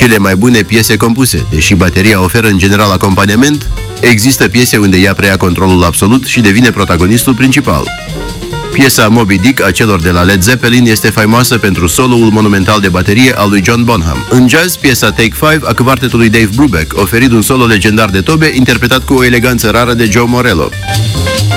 cele mai bune piese compuse. Deși bateria oferă în general acompaniament, există piese unde ea preia controlul absolut și devine protagonistul principal. Piesa Moby Dick a celor de la Led Zeppelin este faimoasă pentru soloul monumental de baterie al lui John Bonham. În jazz, piesa Take 5 a quartetului Dave Brubeck, oferind un solo legendar de tobe interpretat cu o eleganță rară de Joe Morello.